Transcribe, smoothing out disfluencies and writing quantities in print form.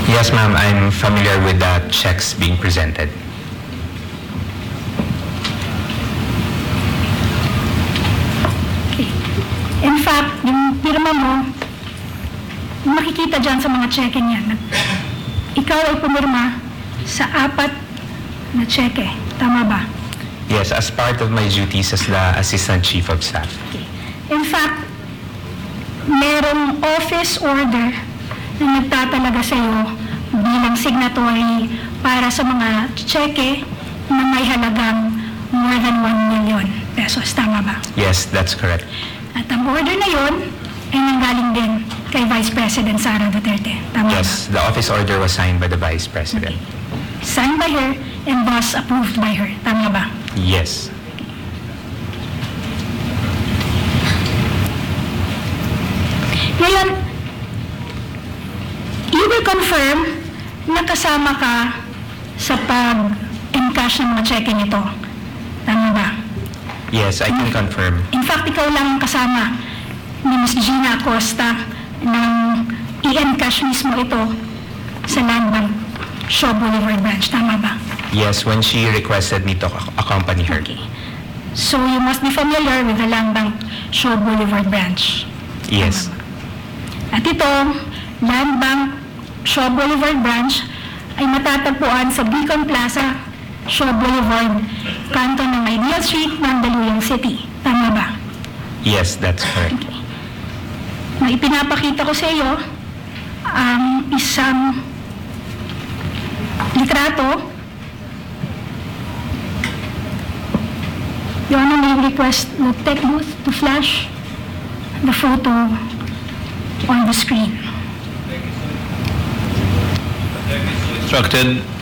Yes, ma'am. I'm familiar with the checks being presented. Okay. In fact, yung pirma mo, makikita dyan sa mga cheque niyan. Ikaw ay pumirma sa 4 na cheque. Tama ba? Yes, as part of my duties as the Assistant Chief of Staff. Okay. In fact, merong office order na nagtatalaga sa iyo bilang signatory para sa mga cheque na may halagang more than 1 million pesos. Tama ba? Yes, that's correct. At ang order na yon ay nanggaling din kay Vice President Sara Duterte. Tama ba? Yes, the office order was signed by the Vice President. Signed by her and thus approved by her. Tama ba? Yes. Ngayon, you will confirm na kasama ka sa pag-encash ng mga cheque nito. Tama ba? Yes, I can confirm. In fact, ikaw lang ang kasama ni Ms. Gina Acosta nang i-encash mismo ito sa Land Bank Shaw Boulevard branch. Tama ba? Yes, when she requested me to accompany her. Okay. So you must be familiar with the Land Bank Shaw Boulevard branch. Yes. At ito, Land Bank Shaw Boulevard branch ay matatagpuan sa Beacon Plaza, Shaw Boulevard, kanto ng Ideal Street, Mandaluyong City. Tama ba? Yes, that's correct. Okay. Na ipinapakita ko sa iyo ang isang litrato. Your Honor, may request the tech booth to flash the photo on the screen. Instructed.